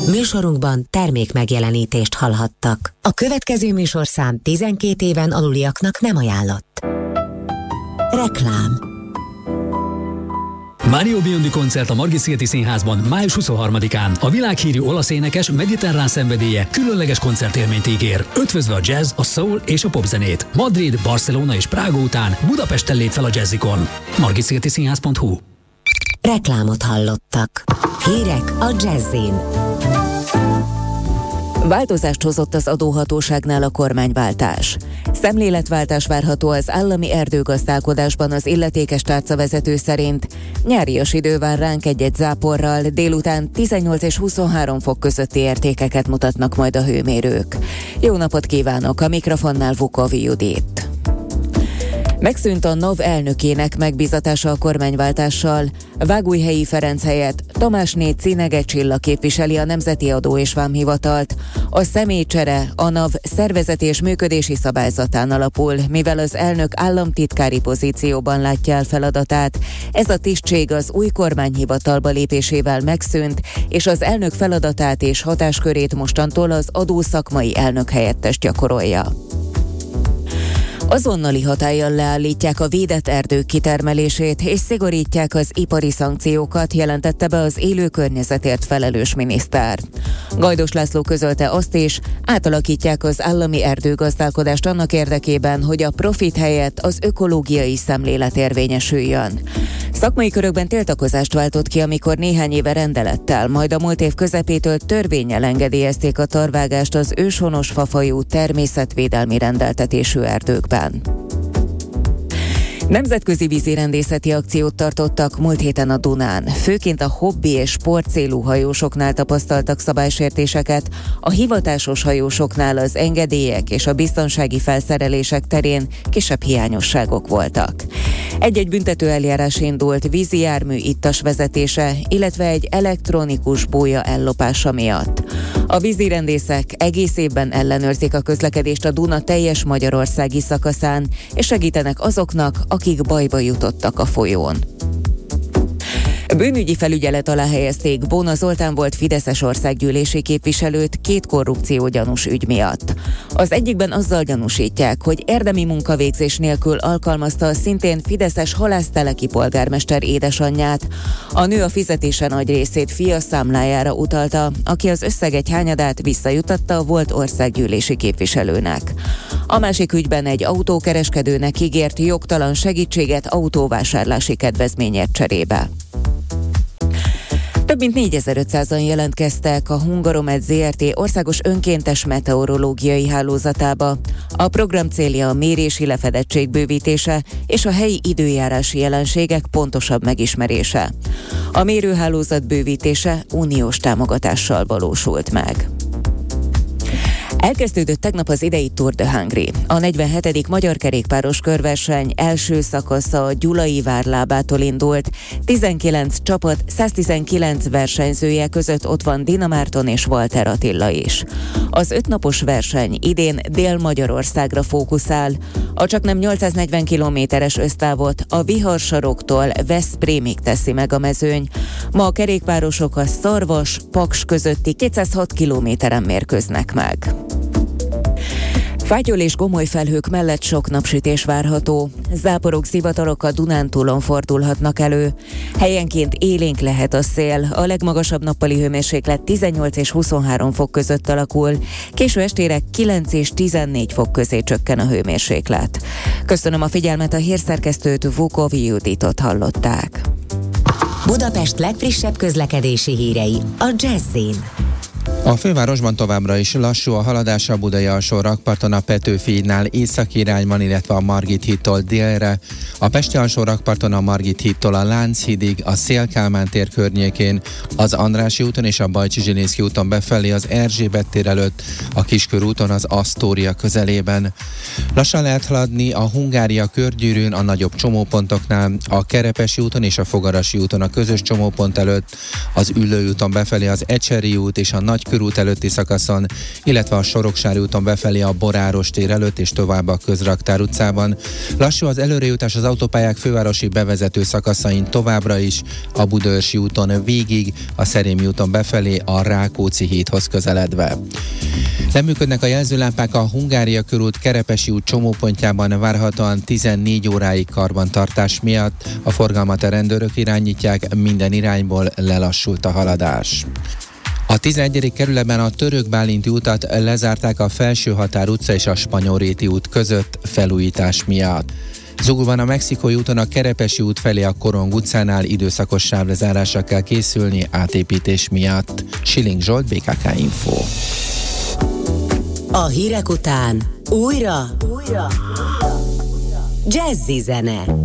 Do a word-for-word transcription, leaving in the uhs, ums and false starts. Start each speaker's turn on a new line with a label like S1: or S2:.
S1: Műsorunkban termék megjelenítést hallhattak. A következő műsorszám tizenkét éven aluliaknak nem ajánlott. Reklám.
S2: Mario Biondi koncert a Margit-szigeti Színházban május huszonharmadikán. A világhírű olasz énekes mediterrán szenvedélye különleges koncertélményt ígér, ötvözve a jazz, a soul és a popzenét. Madrid, Barcelona és Prága után Budapesten lép fel a Jazzikon. margit-szigeti színház pont hu.
S1: Reklámot hallottak. Hírek a Jazzin.
S3: Változást hozott az adóhatóságnál a kormányváltás. Szemléletváltás várható az állami erdőgazdálkodásban az illetékes tárcavezető szerint. Nyárias idő vár ránk egy-egy záporral, délután tizennyolc és huszonhárom fok közötti értékeket mutatnak majd a hőmérők. Jó napot kívánok, a mikrofonnál Vukovi Judit. Megszűnt a NAV elnökének megbízatása a kormányváltással. Vágújhelyi Ferenc helyett Tamásné Cinege Csilla képviseli a Nemzeti Adó és Vámhivatalt. A személycsere a NAV szervezeti és működési szabályzatán alapul, mivel az elnök államtitkári pozícióban látja el feladatát. Ez a tisztség az új kormányhivatalba lépésével megszűnt, és az elnök feladatát és hatáskörét mostantól az adószakmai elnök helyettes gyakorolja. Azonnali hatállyal leállítják a védett erdők kitermelését, és szigorítják az ipari szankciókat, jelentette be az élő környezetért felelős miniszter. Gajdos László közölte azt is, átalakítják az állami erdőgazdálkodást annak érdekében, hogy a profit helyett az ökológiai szemlélet érvényesüljön. Szakmai körökben tiltakozást váltott ki, amikor néhány éve rendelettel, majd a múlt év közepétől törvénnyel engedélyezték a tarvágást az őshonos fafajú természetvédelmi rendeltetésű erdőkben. Nemzetközi vízirendészeti akciót tartottak múlt héten a Dunán. Főként a hobbi és sportcélú hajósoknál tapasztaltak szabálysértéseket, a hivatásos hajósoknál az engedélyek és a biztonsági felszerelések terén kisebb hiányosságok voltak. Egy-egy büntető eljárás indult vízi jármű ittas vezetése, illetve egy elektronikus bója ellopása miatt. A vízirendészek egész évben ellenőrzik a közlekedést a Duna teljes magyarországi szakaszán, és segítenek azoknak, akik bajba jutottak a folyón. Bűnügyi felügyelet alá helyezték Bóna Zoltán volt fideszes országgyűlési képviselőt két korrupciógyanús ügy miatt. Az egyikben azzal gyanúsítják, hogy érdemi munkavégzés nélkül alkalmazta a szintén fideszes halászteleki polgármester édesanyját. A nő a fizetése nagy részét fia számlájára utalta, aki az összeg egy hányadát visszajutatta a volt országgyűlési képviselőnek. A másik ügyben egy autókereskedőnek ígért jogtalan segítséget autóvásárlási kedvezményért cserébe. Több mint négyezer-ötszázan jelentkeztek a Hungaromed zé er té országos önkéntes meteorológiai hálózatába. A program célja a mérési lefedettség bővítése és a helyi időjárási jelenségek pontosabb megismerése. A mérőhálózat bővítése uniós támogatással valósult meg. Elkezdődött tegnap az idei Tour de Hungary. A negyvenhetedik magyar kerékpáros körverseny első szakasza a Gyulai várlábától indult. tizenkilenc csapat, száztizenkilenc versenyzője között ott van Dina Márton és Walter Attila is. Az ötnapos verseny idén Dél-Magyarországra fókuszál. A csaknem nyolcszáznegyven kilométeres össztávot a Viharsaroktól Veszprémig teszi meg a mezőny. Ma a kerékpárosok a Szarvas-Paks közötti kétszázhat kilométeren mérkőznek meg. Fátyol és gomoly felhők mellett sok napsütés várható. Záporok, zivatarok a Dunántúlon fordulhatnak elő. Helyenként élénk lehet a szél, a legmagasabb nappali hőmérséklet tizennyolc és huszonhárom fok között alakul. Késő estére kilenc és tizennégy fok közé csökken a hőmérséklet. Köszönöm a figyelmet, a hírszerkesztőt, Vukovi Juditot hallották.
S1: Budapest legfrissebb közlekedési hírei a Jazzin.
S4: A fővárosban továbbra is lassú a haladás a Budai alsó rakparton a Petőfi hídnál északi irányban, illetve a Margit hídtól délre, a Pesti alsó rakparton a Margit hídtól a Lánchídig, a Széll-Kálmán tér környékén, az Andrássy úton és a Bajcsy-Zsilinszky úton befelé az Erzsébet tér előtt, a Kiskörúton az Asztória közelében. Lassan lehet haladni a Hungária körgyűrűn, a nagyobb csomópontoknál, a Kerepesi úton és a Fogarasi úton a közös csomópont előtt, az Üllői úton befelé az Ecseri út és a Nagy körút előtti szakaszon, illetve a Soroksári úton befelé a Boráros tér előtt és tovább a Közraktár utcában. Lassú az előrejutás az autópályák fővárosi bevezető szakaszain továbbra is, a Budaörsi úton végig, a Szerémi úton befelé a Rákóczi hídhoz közeledve. Nem működnek a jelzőlámpák a Hungária körút Kerepesi út csomópontjában várhatóan tizennégy óráig karbantartás miatt. A forgalmat a rendőrök irányítják, minden irányból lelassult a haladás. A tizenegyedik kerületben a Török Bálinti utat lezárták a Felsőhatár utca és a Spanyolréti út között felújítás miatt. Zugul van a Mexikói úton a Kerepesi út felé a Korong utcánál, időszakos sávlezárásra kell készülni átépítés miatt. Schilling Zsolt, bé ká ká Info.
S1: A hírek után újra, újra, jazzy zene.